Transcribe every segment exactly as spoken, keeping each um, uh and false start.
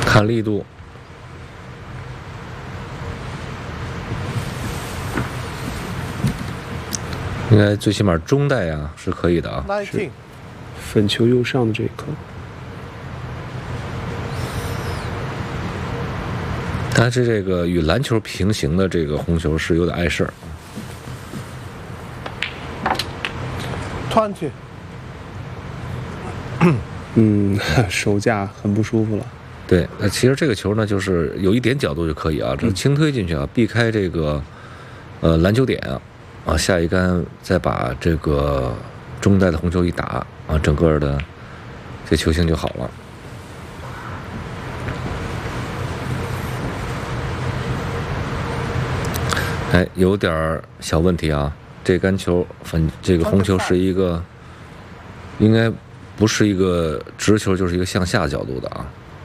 看力度。应该最起码中带啊是可以的啊。 是粉球右上的这一颗， 但是这个与篮球平行的这个红球是有点碍事儿。 twenty。 嗯，手架很不舒服了。 对，那其实这个球呢，就是有一点角度就可以啊，这轻推进去啊，避开这个呃篮球点啊。啊，下一杆再把这个中带的红球一打啊，整个的这球形就好了。哎，有点小问题啊，这杆球粉这个红球是一个，应该不是一个直球，就是一个向下角度的啊。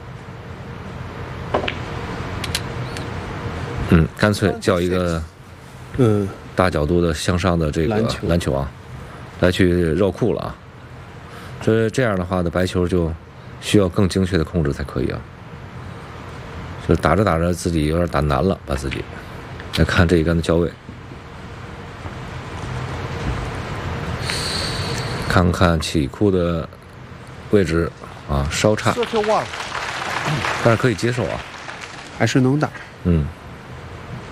嗯，干脆叫一个嗯。 大角度的向上的这个篮球篮球啊，来去绕库了啊。这这样的话呢，白球就需要更精确的控制才可以啊。就打着打着自己有点打难了，把自己来看这一杆的交位，看看起库的位置啊，稍差，但是可以接受啊， 还是能打。 嗯。